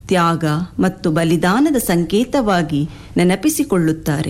ತ್ಯಾಗ ಮತ್ತು ಬಲಿದಾನದ ಸಂಕೇತವಾಗಿ ನೆನಪಿಸಿಕೊಳ್ಳುತ್ತಾರೆ.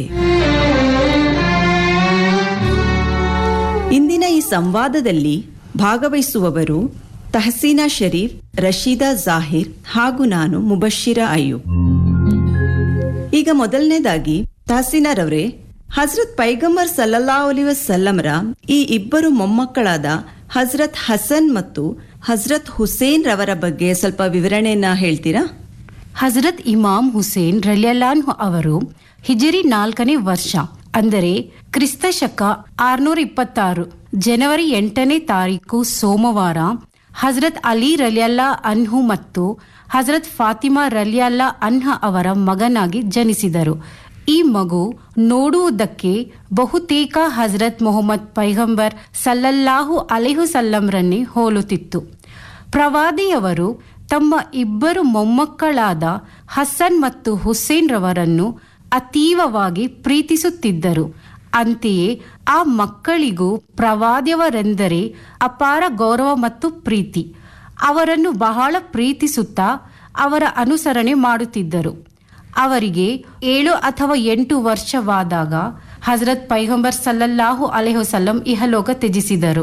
ಇಂದಿನ ಈ ಸಂವಾದದಲ್ಲಿ ಭಾಗವಹಿಸುವವರು ತಹಸೀನಾ ಶರೀಫ್, ರಶೀದಾ ಜಾಹಿರ್ ಹಾಗೂ ನಾನು ಮುಬಶಿರಾ ಅಯ್ಯೂಬ್. ಈಗ ಮೊದಲನೇದಾಗಿ ತಹಸೀನಾರವರೇ, ಹಜರತ್ ಪೈಗಂಬರ್ ಸಲ್ಲಲ್ಲಾಹು ಅಲೈಹಿ ವಸಲ್ಲಂರ ಈ ಇಬ್ಬರು ಮೊಮ್ಮಕ್ಕಳಾದ ಹಜರತ್ ಹಸನ್ ಮತ್ತು ಹಜರತ್ ಹುಸೇನ್ ರವರ ಬಗ್ಗೆ ಸ್ವಲ್ಪ ವಿವರಣೆಯನ್ನ ಹೇಳ್ತೀರಾ? ಹಜರತ್ ಇಮಾಮ್ ಹುಸೇನ್ ರಲಿಯಲ್ಲಾಹು ಅವರು ಹಿಜರಿ 4ನೇ ವರ್ಷ ಅಂದರೆ ಕ್ರಿಸ್ತ ಶಕ 626 ಜನವರಿ 8ನೇ ತಾರೀಕು ಸೋಮವಾರ ಹಜರತ್ ಅಲಿ ರಲಿಯಲ್ಲಾ ಅನ್ಹು ಮತ್ತು ಹಜರತ್ ಫಾತಿಮಾ ರಲಿಯಲ್ಲಾ ಅನ್ಹ ಅವರ ಮಗನಾಗಿ ಜನಿಸಿದರು. ಈ ಮಗು ನೋಡುವುದಕ್ಕೆ ಬಹುತೇಕ ಹಜರತ್ ಮೊಹಮ್ಮದ್ ಪೈಗಂಬರ್ ಸಲ್ಲಲ್ಲಾಹು ಅಲೈಹಿ ವಸಲ್ಲಂರನ್ನೇ ಹೋಲುತ್ತಿತ್ತು. ಪ್ರವಾದಿಯವರು ತಮ್ಮ ಇಬ್ಬರು ಮೊಮ್ಮಕ್ಕಳಾದ ಹಸನ್ ಮತ್ತು ಹುಸೇನ್ ರವರನ್ನು ಅತೀವವಾಗಿ ಪ್ರೀತಿಸುತ್ತಿದ್ದರು. ಅಂತೆಯೇ ಆ ಮಕ್ಕಳಿಗೂ ಪ್ರವಾದಿಯವರೆಂದರೆ ಅಪಾರ ಗೌರವ ಮತ್ತು ಪ್ರೀತಿ. ಅವರನ್ನು ಬಹಳ ಪ್ರೀತಿಸುತ್ತಾ ಅವರ ಅನುಸರಣೆ ಮಾಡುತ್ತಿದ್ದರು. ಅವರಿಗೆ 7 ಅಥವಾ 8 ವರ್ಷವಾದಾಗ ಹಜರತ್ ಪೈಗಂಬರ್ ಸಲ್ಲಲ್ಲಾಹು ಅಲೈಹಿ ವಸಲ್ಲಂ ಇಹಲೋಕ ತ್ಯಜಿಸಿದರು.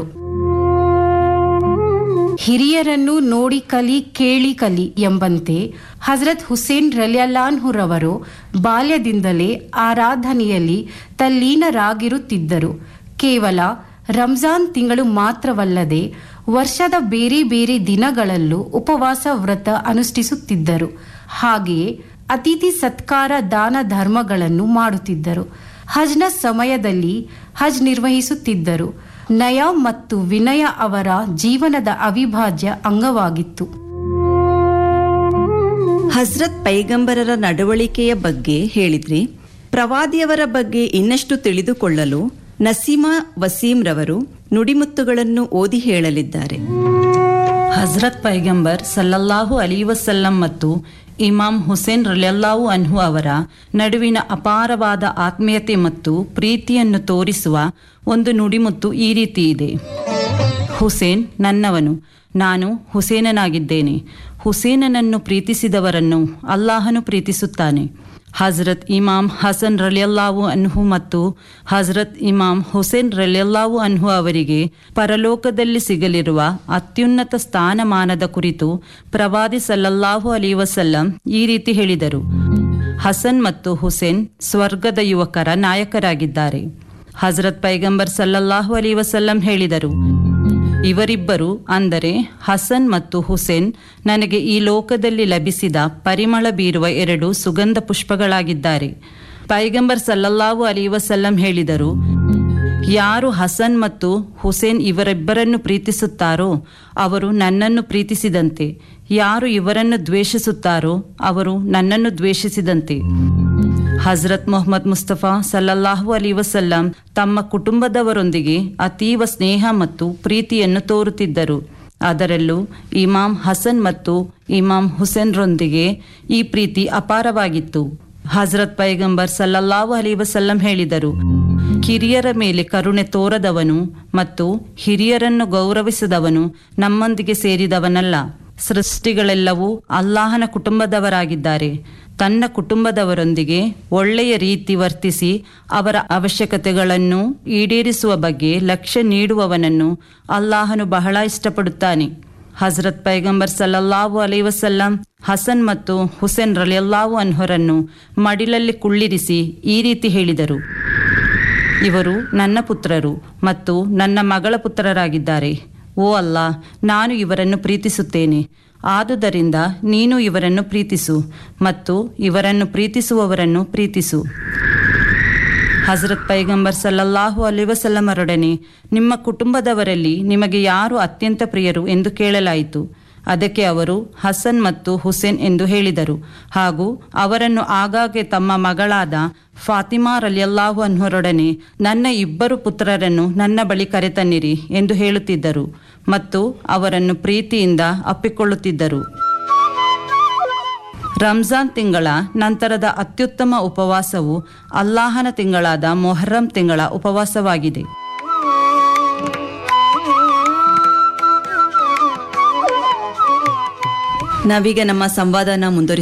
ಹಿರಿಯರನ್ನು ನೋಡಿ ಕಲಿ, ಕೇಳಿ ಕಲಿ ಎಂಬಂತೆ ಹಜರತ್ ಹುಸೇನ್ ರಲಿಯಲ್ಲಾಹುರವರು ಬಾಲ್ಯದಿಂದಲೇ ಆರಾಧನೆಯಲ್ಲಿ ತಲ್ಲೀನರಾಗಿರುತ್ತಿದ್ದರು. ಕೇವಲ ರಂಜಾನ್ ತಿಂಗಳು ಮಾತ್ರವಲ್ಲದೆ ವರ್ಷದ ಬೇರೆ ಬೇರೆ ದಿನಗಳಲ್ಲೂ ಉಪವಾಸ ವ್ರತ ಅನುಷ್ಠಿಸುತ್ತಿದ್ದರು. ಹಾಗೆಯೇ ಅತಿಥಿ ಸತ್ಕಾರ, ದಾನ ಧರ್ಮಗಳನ್ನು ಮಾಡುತ್ತಿದ್ದರು. ಹಜ್ನ ಸಮಯದಲ್ಲಿ ಹಜ್ ನಿರ್ವಹಿಸುತ್ತಿದ್ದರು. ನಯ ಮತ್ತು ವಿನಯ ಅವರ ಜೀವನದ ಅವಿಭಾಜ್ಯ ಅಂಗವಾಗಿತ್ತು. ಹಜರತ್ ಪೈಗಂಬರರ ನಡವಳಿಕೆಯ ಬಗ್ಗೆ ಹೇಳಿದ್ರಿ. ಪ್ರವಾದಿಯವರ ಬಗ್ಗೆ ಇನ್ನಷ್ಟು ತಿಳಿದುಕೊಳ್ಳಲು ನಸೀಮಾ ವಸೀಂ ರವರು ನುಡಿಮುತ್ತುಗಳನ್ನು ಓದಿ ಹೇಳಲಿದ್ದಾರೆ. ಹಜರತ್ ಪೈಗಂಬರ್ ಸಲ್ಲಲ್ಲಾಹು ಅಲೈಹಿ ವಸಲ್ಲಂ ಮತ್ತು ಇಮಾಮ್ ಹುಸೇನ್ ರಲಿಯಲ್ಲಾಹು ಅನ್ಹು ಅವರ ನಡುವಿನ ಅಪಾರವಾದ ಆತ್ಮೀಯತೆ ಮತ್ತು ಪ್ರೀತಿಯನ್ನು ತೋರಿಸುವ ಒಂದು ನುಡಿಮುತ್ತು ಈ ರೀತಿ ಇದೆ. ಹುಸೇನ್ ನನ್ನವನು, ನಾನು ಹುಸೇನನಾಗಿದ್ದೇನೆ. ಹುಸೇನನನ್ನು ಪ್ರೀತಿಸಿದವರನ್ನು ಅಲ್ಲಾಹನು ಪ್ರೀತಿಸುತ್ತಾನೆ. ಹಜರತ್ ಇಮಾಮ್ ಹಸನ್ ರಲಿಯಲ್ಲಾಹು ಅನ್ಹು ಮತ್ತು ಹಜರತ್ ಇಮಾಮ್ ಹುಸೇನ್ ರಲಿಯಲ್ಲಾಹು ಅನ್ಹು ಅವರಿಗೆ ಪರಲೋಕದಲ್ಲಿ ಸಿಗಲಿರುವ ಅತ್ಯುನ್ನತ ಸ್ಥಾನಮಾನದ ಕುರಿತು ಪ್ರವಾದಿ ಸಲ್ಲಲ್ಲಾಹು ಅಲೈಹಿ ವಸಲ್ಲಂ ಈ ರೀತಿ ಹೇಳಿದರು: ಹಸನ್ ಮತ್ತು ಹುಸೇನ್ ಸ್ವರ್ಗದ ಯುವಕರ ನಾಯಕರಾಗಿದ್ದಾರೆ. ಹಜರತ್ ಪೈಗಂಬರ್ ಸಲ್ಲಲ್ಲಾಹು ಅಲೈಹಿ ವಸಲ್ಲಂ ಹೇಳಿದರು, ಇವರಿಬ್ಬರು ಅಂದರೆ ಹಸನ್ ಮತ್ತು ಹುಸೇನ್ ನನಗೆ ಈ ಲೋಕದಲ್ಲಿ ಲಭಿಸಿದ ಪರಿಮಳ ಬೀರುವ 2 ಸುಗಂಧ ಪುಷ್ಪಗಳಾಗಿದ್ದಾರೆ. ಪೈಗಂಬರ್ ಸಲ್ಲಲ್ಲಾಹು ಅಲೈಹಿ ವಸಲ್ಲಂ ಹೇಳಿದರು, ಯಾರು ಹಸನ್ ಮತ್ತು ಹುಸೇನ್ ಇವರಿಬ್ಬರನ್ನು ಪ್ರೀತಿಸುತ್ತಾರೋ ಅವರು ನನ್ನನ್ನು ಪ್ರೀತಿಸಿದಂತೆ, ಯಾರು ಇವರನ್ನು ದ್ವೇಷಿಸುತ್ತಾರೋ ಅವರು ನನ್ನನ್ನು ದ್ವೇಷಿಸಿದಂತೆ. ಹಜರತ್ ಮೊಹಮ್ಮದ್ ಮುಸ್ತಫಾ ಸಲ್ಲಲ್ಲಾಹು ಅಲೈಹಿ ವಸಲ್ಲಂ ತಮ್ಮ ಕುಟುಂಬದವರೊಂದಿಗೆ ಅತೀವ ಸ್ನೇಹ ಮತ್ತು ಪ್ರೀತಿಯನ್ನು ತೋರುತ್ತಿದ್ದರು. ಅದರಲ್ಲೂ ಇಮಾಮ್ ಹಸನ್ ಮತ್ತು ಇಮಾಮ್ ಹುಸೇನ್ರೊಂದಿಗೆ ಈ ಪ್ರೀತಿ ಅಪಾರವಾಗಿತ್ತು. ಹಜರತ್ ಪೈಗಂಬರ್ ಸಲ್ಲಲ್ಲಾಹು ಅಲೈಹಿ ವಸಲ್ಲಂ ಹೇಳಿದರು, ಕಿರಿಯರ ಮೇಲೆ ಕರುಣೆ ತೋರದವನು ಮತ್ತು ಹಿರಿಯರನ್ನು ಗೌರವಿಸದವನು ನಮ್ಮೊಂದಿಗೆ ಸೇರಿದವನಲ್ಲ. ಸೃಷ್ಟಿಗಳೆಲ್ಲವೂ ಅಲ್ಲಾಹನ ಕುಟುಂಬದವರಾಗಿದ್ದಾರೆ. ತನ್ನ ಕುಟುಂಬದವರೊಂದಿಗೆ ಒಳ್ಳೆಯ ರೀತಿ ವರ್ತಿಸಿ ಅವರ ಅವಶ್ಯಕತೆಗಳನ್ನು ಈಡೇರಿಸುವ ಬಗ್ಗೆ ಲಕ್ಷ್ಯ ನೀಡುವವನನ್ನು ಅಲ್ಲಾಹನು ಬಹಳ ಇಷ್ಟಪಡುತ್ತಾನೆ. ಹಜರತ್ ಪೈಗಂಬರ್ ಸಲ್ಲಲ್ಲಾಹು ಅಲೈಹಿ ವಸಲ್ಲಂ ಹಸನ್ ಮತ್ತು ಹುಸೇನ್ ರಲಿಯಲ್ಲಾಹು ಅನ್ಹರನ್ನು ಮಡಿಲಲ್ಲಿ ಕುಳ್ಳಿರಿಸಿ ಈ ರೀತಿ ಹೇಳಿದರು: ಇವರು ನನ್ನ ಪುತ್ರರು ಮತ್ತು ನನ್ನ ಮಗಳ ಪುತ್ರರಾಗಿದ್ದಾರೆ. ಓ ಅಲ್ಲಾ, ನಾನು ಇವರನ್ನು ಪ್ರೀತಿಸುತ್ತೇನೆ. ಆದುದರಿಂದ ನೀನು ಇವರನ್ನು ಪ್ರೀತಿಸು ಮತ್ತು ಇವರನ್ನು ಪ್ರೀತಿಸುವವರನ್ನು ಪ್ರೀತಿಸು. ಹಜರತ್ ಪೈಗಂಬರ್ ಸಲ್ಲಲ್ಲಾಹು ಅಲೈಹಿ ವಸಲ್ಲಮರೊಡನೆ ನಿಮ್ಮ ಕುಟುಂಬದವರಲ್ಲಿ ನಿಮಗೆ ಯಾರು ಅತ್ಯಂತ ಪ್ರಿಯರು ಎಂದು ಕೇಳಲಾಯಿತು. ಅದಕ್ಕೆ ಅವರು ಹಸನ್ ಮತ್ತು ಹುಸೇನ್ ಎಂದು ಹೇಳಿದರು. ಹಾಗೂ ಅವರನ್ನು ಆಗಾಗ್ಗೆ ತಮ್ಮ ಮಗಳಾದ ಫಾತಿಮಾ ರಲಿಯಲ್ಲಾಹು ಅನ್ಹರೊಡನೆ ನನ್ನ 2 ಪುತ್ರರನ್ನು ನನ್ನ ಬಳಿ ಕರೆತನ್ನಿರಿ ಎಂದು ಹೇಳುತ್ತಿದ್ದರು ಮತ್ತು ಅವರನ್ನು ಪ್ರೀತಿಯಿಂದ ಅಪ್ಪಿಕೊಳ್ಳುತ್ತಿದ್ದರು. ರಂಜಾನ್ ತಿಂಗಳ ನಂತರದ ಅತ್ಯುತ್ತಮ ಉಪವಾಸವು ಅಲ್ಲಾಹನ ತಿಂಗಳಾದ ಮೊಹರ್ರಂ ತಿಂಗಳ ಉಪವಾಸವಾಗಿದೆ. ನಾವೀಗ ನಮ್ಮ ಸಂವಾದನ ಮುಂದುವರಿಸೋಣ.